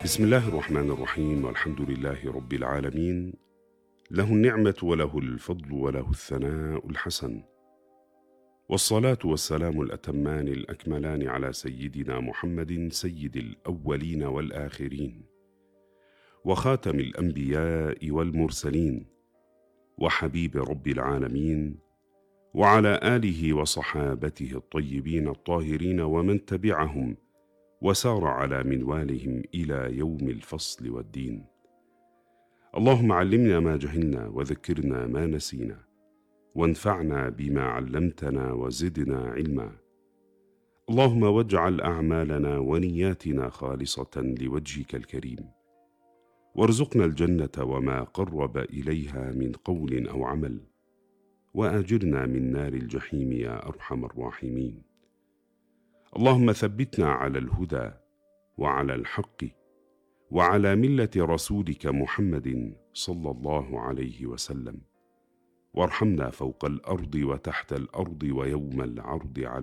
بسم الله الرحمن الرحيم، والحمد لله رب العالمين. له النعمة وله الفضل وله الثناء الحسن، والصلاة والسلام الأتمان الأكملان على سيدنا محمد سيد الأولين والآخرين، وخاتم الأنبياء والمرسلين، وحبيب رب العالمين، وعلى آله وصحابته الطيبين الطاهرين ومن تبعهم وسار على منوالهم إلى يوم الفصل والدين. اللهم علمنا ما جهلنا وذكرنا ما نسينا، وانفعنا بما علمتنا وزدنا علما. اللهم واجعل أعمالنا ونياتنا خالصة لوجهك الكريم، وارزقنا الجنة وما قرب إليها من قول أو عمل، وأجرنا من نار الجحيم يا أرحم الراحمين. اللهم ثبتنا على الهدى وعلى الحق وعلى ملة رسولك محمد صلى الله عليه وسلم، وارحمنا فوق الأرض وتحت الأرض ويوم العرض على